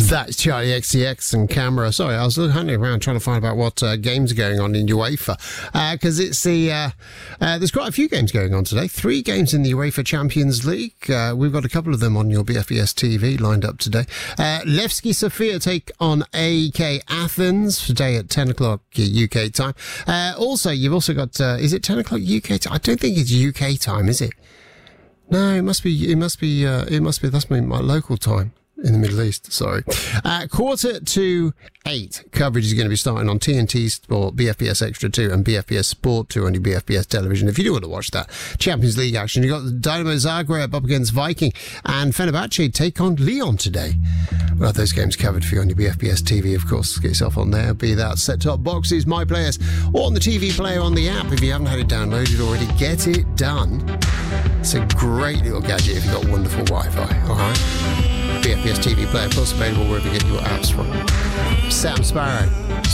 That's Charlie XCX and Camera. Sorry, I was hunting around trying to find out what games are going on in UEFA, because it's there's quite a few games going on today. 3 games in the UEFA Champions League. We've got a couple of them on your BFBS TV lined up today. Levski Sofia take on AEK Athens today at 10 o'clock UK time. Also, you've also got, is it 10 o'clock UK time? I don't think it's UK time, is it? No, it must be, that's my local time. In the Middle East, sorry. 7:45 coverage is going to be starting on TNT Sport, BFBS Extra 2 and BFBS Sport 2 on your BFBS television. If you do want to watch that Champions League action, you've got Dynamo Zagreb up against Viking and Fenerbahce take on Lyon today. We'll have those games covered for you on your BFBS TV, of course. Get yourself on there, be that set-top boxes, My Players, or on the TV player on the app. If you haven't had it downloaded already, get it done. It's a great little gadget if you've got wonderful Wi-Fi, all right? BFBS TV player, plus available wherever you get your apps from. Sam Sparrow.